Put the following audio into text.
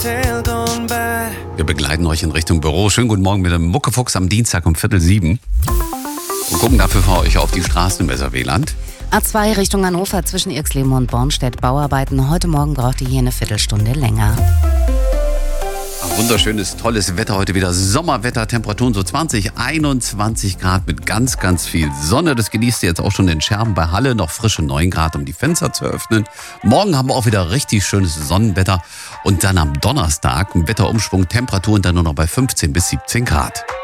Wir begleiten euch in Richtung Büro. Schönen guten Morgen mit dem Muckefuchs am Dienstag um 6:45 und gucken dafür für euch auf die Straßen im SRW-Land. A2 Richtung Hannover zwischen Irxleben und Bornstedt. Bauarbeiten. Heute Morgen braucht ihr hier eine Viertelstunde länger. Wunderschönes, tolles Wetter heute wieder. Sommerwetter, Temperaturen so 20, 21 Grad mit ganz, ganz viel Sonne. Das genießt ihr jetzt auch schon in Scherben bei Halle. Noch frische 9 Grad, um die Fenster zu öffnen. Morgen haben wir auch wieder richtig schönes Sonnenwetter. Und dann am Donnerstag ein Wetterumschwung, Temperaturen dann nur noch bei 15 bis 17 Grad.